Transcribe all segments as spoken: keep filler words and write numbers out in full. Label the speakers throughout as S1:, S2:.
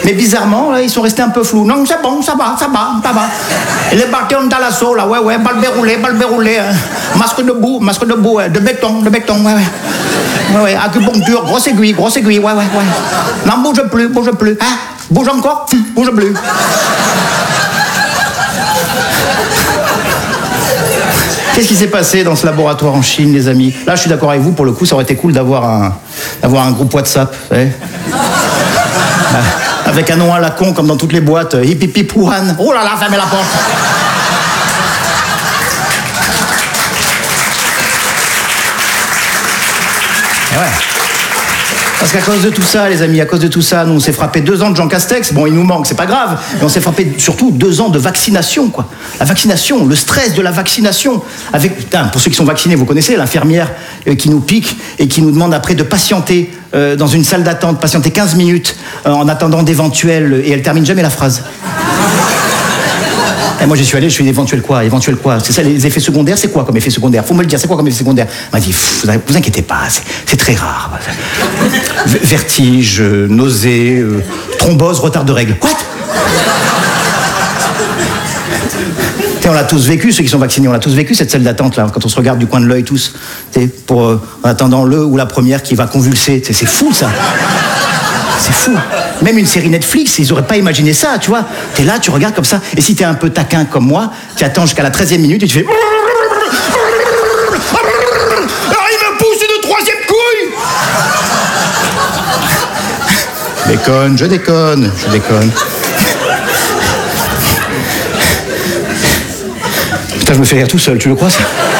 S1: Mais bizarrement, là, ils sont restés un peu flous. Non, c'est bon, ça va, ça va, ça va. Et les bâtons dans l'assaut, là, ouais, ouais, balbé roulé, balbé roulé. Hein. Masque debout, masque debout, ouais, de béton, de béton, ouais, ouais. Ouais, ouais, acupuncture, grosse aiguille, grosse aiguille, ouais, ouais, ouais. Non, bouge plus, bouge plus. Hein? Bouge encore, bouge plus. Qu'est-ce qui s'est passé dans ce laboratoire en Chine, les amis? Là, je suis d'accord avec vous, pour le coup, ça aurait été cool d'avoir un, d'avoir un groupe WhatsApp, vous savez. Avec un nom à la con, comme dans toutes les boîtes. Hip hip hip Wuhan. Oh là là, fermez la porte. Ouais. Parce qu'à cause de tout ça, les amis, à cause de tout ça, nous, on s'est frappé deux ans de Jean Castex. Bon, il nous manque, c'est pas grave. Mais on s'est frappé surtout deux ans de vaccination, quoi. La vaccination, le stress de la vaccination. Avec, putain, pour ceux qui sont vaccinés, vous connaissez l'infirmière euh, qui nous pique et qui nous demande après de patienter euh, dans une salle d'attente, patienter quinze minutes euh, en attendant d'éventuels... Et elle termine jamais la phrase. Et moi, j'y suis allé, je suis éventuel quoi, éventuel quoi. C'est ça, les effets secondaires, c'est quoi comme effet secondaire? Faut me le dire, c'est quoi comme effet secondaire? Elle m'a dit, vous, vous inquiétez pas, c'est, c'est très rare. Vertige, euh, nausée, euh, thrombose, retard de règles. What? T'sais, on l'a tous vécu, ceux qui sont vaccinés, on l'a tous vécu, cette salle d'attente, là, quand on se regarde du coin de l'œil tous, pour, euh, en attendant le ou la première qui va convulser. T'sais, c'est fou, ça. C'est fou. Même une série Netflix, ils n'auraient pas imaginé ça, tu vois. T'es là, tu regardes comme ça. Et si t'es un peu taquin comme moi, tu attends jusqu'à la treizième minute et tu fais... Alors il me pousse une troisième couille. Déconne, je déconne, je déconne. Putain, je me fais rire tout seul, tu le crois, ça?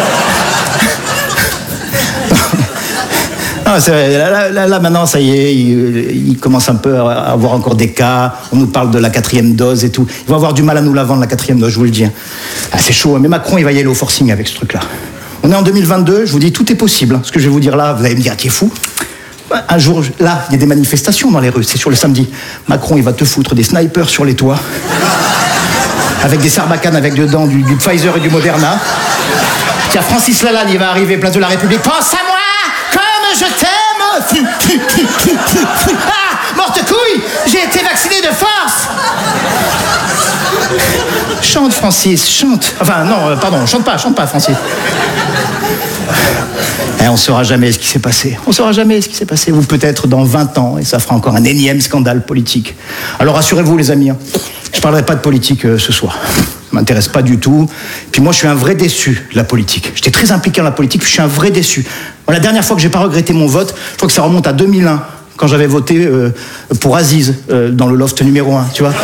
S1: Ah, c'est vrai, là, là, là, maintenant, ça y est, il, il commence un peu à avoir encore des cas. On nous parle de la quatrième dose et tout. Ils vont avoir du mal à nous la vendre, la quatrième dose, je vous le dis. Ah, c'est chaud, mais Macron, il va y aller au forcing avec ce truc-là. On est en deux mille vingt-deux, je vous dis, tout est possible. Ce que je vais vous dire là, vous allez me dire, t'es fou. Un jour, là, il y a des manifestations dans les rues, c'est sur le samedi. Macron, il va te foutre des snipers sur les toits, avec des sarbacanes avec dedans du, du Pfizer et du Moderna. Tiens, Francis Lalanne, il va arriver, place de la République. Pense à moi! Je t'aime. Ah, morte couille, j'ai été vacciné de force. Chante, Francis, chante. Enfin, non, euh, pardon, chante pas, chante pas, Francis. Et on ne saura jamais ce qui s'est passé. On ne saura jamais ce qui s'est passé. Ou peut-être dans vingt ans, et ça fera encore un énième scandale politique. Alors rassurez-vous, les amis, hein, je ne parlerai pas de politique euh, ce soir. Ça m'intéresse pas du tout. Puis moi, je suis un vrai déçu de la politique. J'étais très impliqué dans la politique, puis je suis un vrai déçu. Bon, la dernière fois que j'ai pas regretté mon vote, je crois que ça remonte à deux mille un, quand j'avais voté euh, pour Aziz, euh, dans le loft numéro un, tu vois.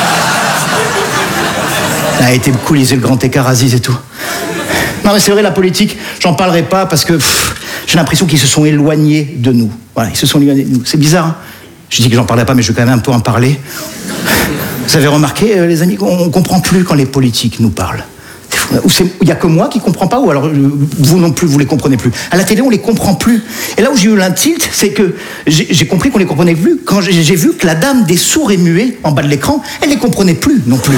S1: Ça a été cool, il faisait le grand écart Aziz et tout. Non mais c'est vrai, la politique, j'en parlerai pas parce que pff, j'ai l'impression qu'ils se sont éloignés de nous. Voilà, ils se sont éloignés de nous. C'est bizarre, hein. Je dis que j'en parlerai pas, mais je vais quand même un peu en parler. Vous avez remarqué, euh, les amis, on ne comprend plus quand les politiques nous parlent. Il n'y a que moi qui ne comprends pas, ou alors vous non plus, vous ne les comprenez plus. À la télé, on ne les comprend plus. Et là où j'ai eu un tilt, c'est que j'ai, j'ai compris qu'on ne les comprenait plus quand j'ai, j'ai vu que la dame des sourds et muets, en bas de l'écran, elle ne les comprenait plus non plus.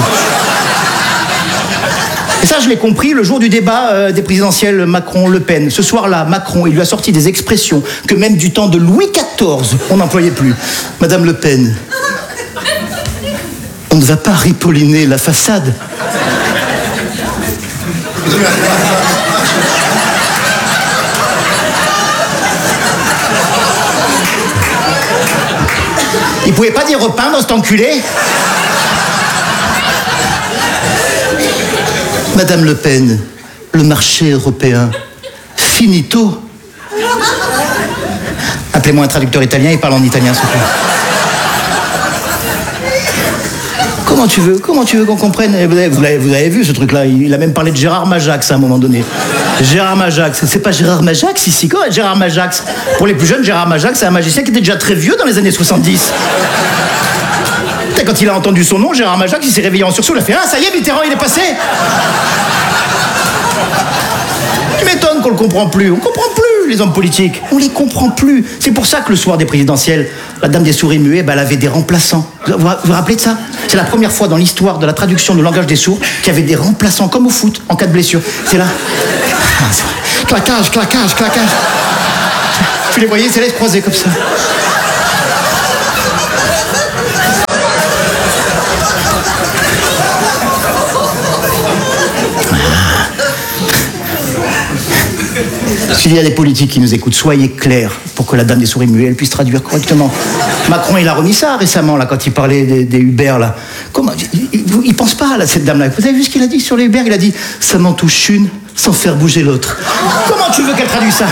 S1: Et ça, je l'ai compris le jour du débat euh, des présidentielles Macron-Le Pen. Ce soir-là, Macron, il lui a sorti des expressions que même du temps de Louis quatorze, on n'employait plus. Madame Le Pen, on ne va pas ripolliner la façade. Il pouvait pas dire repeindre cet enculé. Madame Le Pen, le marché européen, finito. Appelez-moi un traducteur italien, il parle en italien, s'il vous plaît. Comment tu veux, comment tu veux qu'on comprenne? Vous avez, vous, avez, vous avez vu ce truc-là, il a même parlé de Gérard Majax à un moment donné. Gérard Majax, c'est pas Gérard Majax ici, quoi, Gérard Majax. Pour les plus jeunes, Gérard Majax, c'est un magicien qui était déjà très vieux dans les années soixante-dix. Quand il a entendu son nom, Gérard Majax, il s'est réveillé en sursaut, il a fait « Ah, ça y est, Mitterrand, il est passé !» Tu m'étonnes qu'on le comprend plus, on comprend plus les hommes politiques, on les comprend plus. C'est pour ça que le soir des présidentielles, la dame des souris muets, ben, elle avait des remplaçants. Vous vous, vous rappelez de ça? C'est la première fois dans l'histoire de la traduction du langage des sourds qu'il y avait des remplaçants, comme au foot, en cas de blessure. C'est là. Claquage, claquage, claquage. Tu les voyais, c'est là, ils se croisaient comme ça. J'ai dit à des politiques qui nous écoutent, soyez clairs pour que la dame des souris muets, elle puisse traduire correctement. Macron, il a remis ça récemment, là, quand il parlait des, des Uber, là. Comment, il, il, il pense pas, là, cette dame-là. Vous avez vu ce qu'il a dit sur les Uber? Il a dit, ça m'en touche une sans faire bouger l'autre. Comment tu veux qu'elle traduise ça?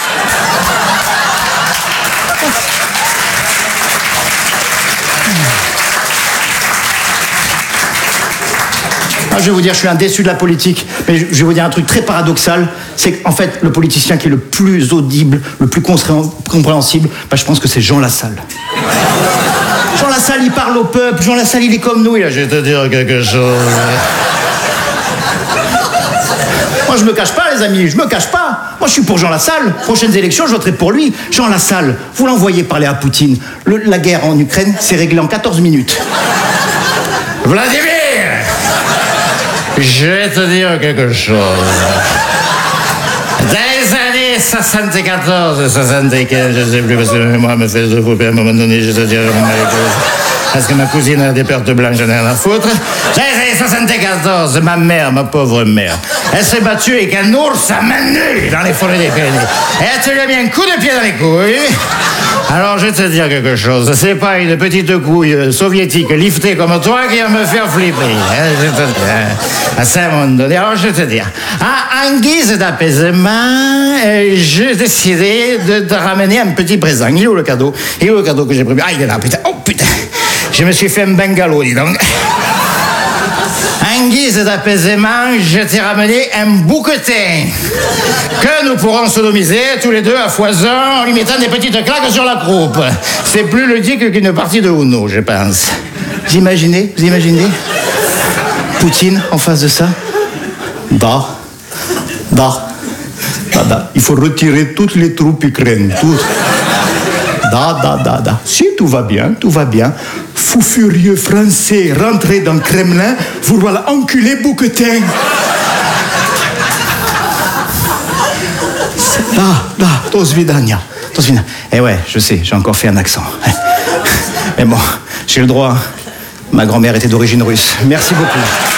S1: Ah, je vais vous dire, je suis un déçu de la politique, mais je vais vous dire un truc très paradoxal, c'est qu'en fait, le politicien qui est le plus audible, le plus compréhensible, bah, je pense que c'est Jean Lassalle. Jean Lassalle, il parle au peuple, Jean Lassalle, il est comme nous, il a, je vais te dire quelque chose. Moi, je me cache pas, les amis, je me cache pas. Moi, je suis pour Jean Lassalle. Prochaines élections, je voterai pour lui. Jean Lassalle, vous l'envoyez parler à Poutine. Le, la guerre en Ukraine, c'est réglé en quatorze minutes. Vladimir! Je vais te dire quelque chose. Dans les années soixante-quatorze et soixante-quinze, je sais plus parce que moi me fait de couper à un moment donné, je vais te dire, parce que ma cousine a des pertes blanches, j'en ai rien à foutre. Dans les années soixante-quatorze, ma mère, ma pauvre mère, elle s'est battue avec un ours à main nue dans les forêts des Pyrénées. Et elle te lui a mis un coup de pied dans les couilles. Alors, je vais te dire quelque chose. C'est pas une petite couille soviétique liftée comme toi qui va me faire flipper. Hein, je vais te dire. À ça, à un moment donné. Alors, je vais te dire. Ah, en guise d'apaisement, euh, j'ai décidé de te ramener un petit présent. Il est où le cadeau? Il est où le cadeau que j'ai prévu? Ah, il est là, putain. Oh, putain. Je me suis fait un bungalow, dis donc. En guise d'apaisement, je t'ai ramené un bouquetin que nous pourrons sodomiser tous les deux à foison en lui mettant des petites claques sur la croupe. C'est plus ludique qu'une partie de Uno, je pense. Vous imaginez, vous imaginez Poutine en face de ça? Da, da, da, da. Il faut retirer toutes les troupes ukrainiennes, toutes. Da, da, da, da. Si, tout va bien, tout va bien. Fou furieux français rentré dans le Kremlin, vous voilà enculé bouquetin. Da, da, do svidania. Do svidania. Eh ouais, je sais, j'ai encore fait un accent. Mais bon, j'ai le droit. Ma grand-mère était d'origine russe. Merci beaucoup.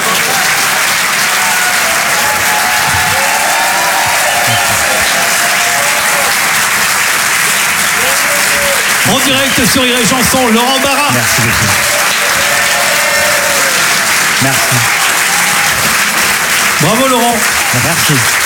S2: En direct sur Rire et Chanson, Laurent Barra.
S1: Merci beaucoup. Merci.
S2: Bravo Laurent.
S1: Merci.